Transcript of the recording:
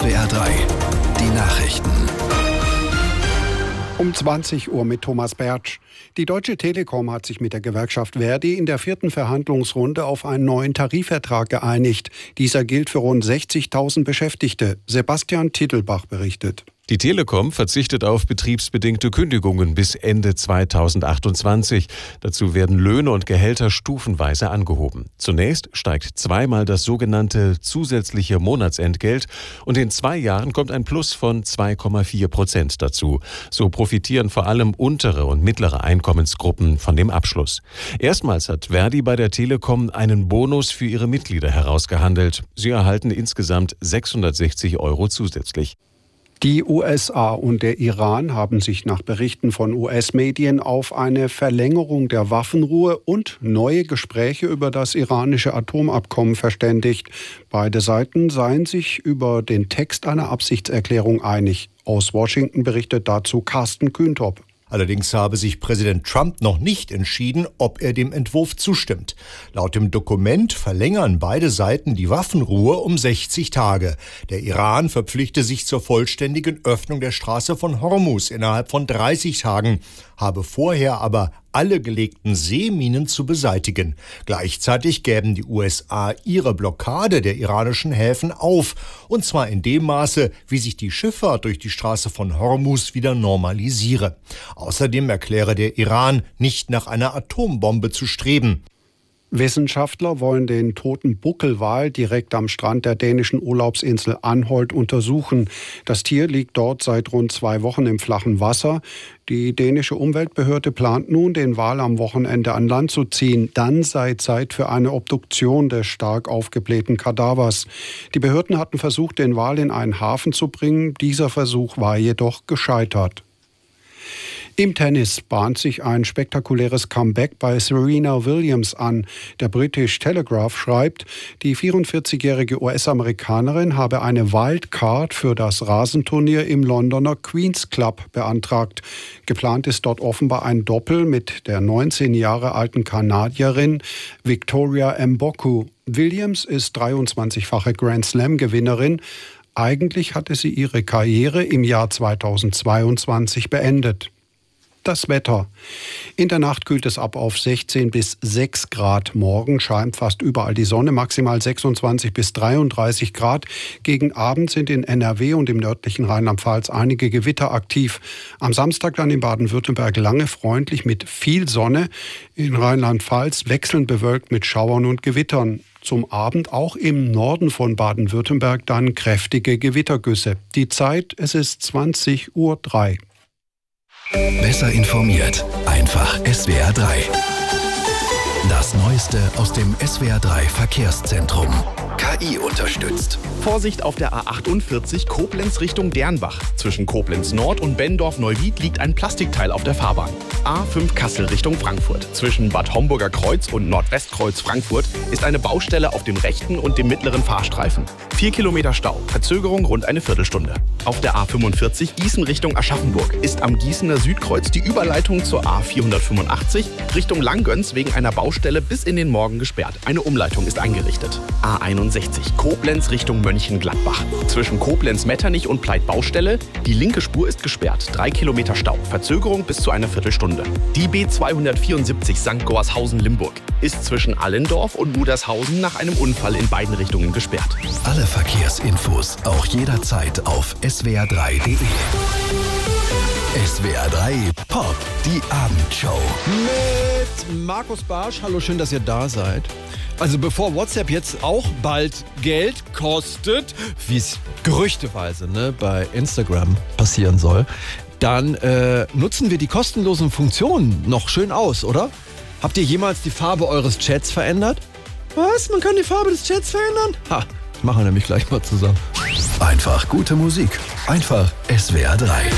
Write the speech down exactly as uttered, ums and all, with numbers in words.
S W R drei, die Nachrichten. Um zwanzig Uhr mit Thomas Bertsch. Die Deutsche Telekom hat sich mit der Gewerkschaft ver.di in der vierten Verhandlungsrunde auf einen neuen Tarifvertrag geeinigt. Dieser gilt für rund sechzigtausend Beschäftigte. Sebastian Tittelbach berichtet. Die Telekom verzichtet auf betriebsbedingte Kündigungen bis Ende zweitausendachtundzwanzig. Dazu werden Löhne und Gehälter stufenweise angehoben. Zunächst steigt zweimal das sogenannte zusätzliche Monatsentgelt und in zwei Jahren kommt ein Plus von zwei Komma vier Prozent dazu. So profitieren vor allem untere und mittlere Einkommensgruppen von dem Abschluss. Erstmals hat ver.di bei der Telekom einen Bonus für ihre Mitglieder herausgehandelt. Sie erhalten insgesamt sechshundertsechzig Euro zusätzlich. Die U S A und der Iran haben sich nach Berichten von U S-Medien auf eine Verlängerung der Waffenruhe und neue Gespräche über das iranische Atomabkommen verständigt. Beide Seiten seien sich über den Text einer Absichtserklärung einig. Aus Washington berichtet dazu Carsten Kühntop. Allerdings habe sich Präsident Trump noch nicht entschieden, ob er dem Entwurf zustimmt. Laut dem Dokument verlängern beide Seiten die Waffenruhe um sechzig Tage. Der Iran verpflichte sich zur vollständigen Öffnung der Straße von Hormuz innerhalb von dreißig Tagen, habe vorher aber alle gelegten Seeminen zu beseitigen. Gleichzeitig gäben die U S A ihre Blockade der iranischen Häfen auf, und zwar in dem Maße, wie sich die Schifffahrt durch die Straße von Hormuz wieder normalisiere. Außerdem erkläre der Iran, nicht nach einer Atombombe zu streben. Wissenschaftler wollen den toten Buckelwal direkt am Strand der dänischen Urlaubsinsel Anholt untersuchen. Das Tier liegt dort seit rund zwei Wochen im flachen Wasser. Die dänische Umweltbehörde plant nun, den Wal am Wochenende an Land zu ziehen. Dann sei Zeit für eine Obduktion des stark aufgeblähten Kadavers. Die Behörden hatten versucht, den Wal in einen Hafen zu bringen. Dieser Versuch war jedoch gescheitert. Im Tennis bahnt sich ein spektakuläres Comeback bei Serena Williams an. Der British Telegraph schreibt, die vierundvierzigjährige U S-Amerikanerin habe eine Wildcard für das Rasenturnier im Londoner Queen's Club beantragt. Geplant ist dort offenbar ein Doppel mit der neunzehn Jahre alten Kanadierin Victoria Mboku. Williams ist dreiundzwanzigfache Grand Slam-Gewinnerin. Eigentlich hatte sie ihre Karriere im Jahr zweitausendzweiundzwanzig beendet. Das Wetter. In der Nacht kühlt es ab auf sechzehn bis sechs Grad. Morgen scheint fast überall die Sonne, maximal sechsundzwanzig bis dreiunddreißig Grad. Gegen Abend sind in N R W und im nördlichen Rheinland-Pfalz einige Gewitter aktiv. Am Samstag dann in Baden-Württemberg lange freundlich mit viel Sonne. In Rheinland-Pfalz wechselnd bewölkt mit Schauern und Gewittern. Zum Abend auch im Norden von Baden-Württemberg dann kräftige Gewittergüsse. Die Zeit, es ist zwanzig Uhr drei. Besser informiert, einfach S W R drei. Das Neueste aus dem S W R drei Verkehrszentrum. K I unterstützt. Vorsicht auf der A achtundvierzig Koblenz Richtung Dernbach. Zwischen Koblenz Nord und Benndorf-Neuwied liegt ein Plastikteil auf der Fahrbahn. A fünf Kassel Richtung Frankfurt. Zwischen Bad Homburger Kreuz und Nordwestkreuz Frankfurt ist eine Baustelle auf dem rechten und dem mittleren Fahrstreifen. Vier Kilometer Stau, Verzögerung rund eine Viertelstunde. Auf der A fünfundvierzig Gießen Richtung Aschaffenburg ist am Gießener Südkreuz die Überleitung zur A vierhundertfünfundachtzig Richtung Langgöns wegen einer Baustelle bis in den Morgen gesperrt. Eine Umleitung ist eingerichtet. A einundsechzig Koblenz Richtung Mönchengladbach. Zwischen Koblenz-Metternich und Pleit-Baustelle. Die linke Spur ist gesperrt. Drei Kilometer Stau. Verzögerung bis zu einer Viertelstunde. Die B zweihundertvierundsiebzig Sankt Gorshausen-Limburg ist zwischen Allendorf und Mudershausen nach einem Unfall in beiden Richtungen gesperrt. Alle Verkehrsinfos auch jederzeit auf S W R drei punkt de. S W R drei Pop, die Abendshow. Mit Markus Barsch. Hallo, schön, dass ihr da seid. Also bevor WhatsApp jetzt auch bald Geld kostet, wie es gerüchteweise ne, bei Instagram passieren soll, dann äh, nutzen wir die kostenlosen Funktionen noch schön aus, oder? Habt ihr jemals die Farbe eures Chats verändert? Was? Man kann die Farbe des Chats verändern? Ha, machen wir nämlich gleich mal zusammen. Einfach gute Musik. Einfach S W R drei.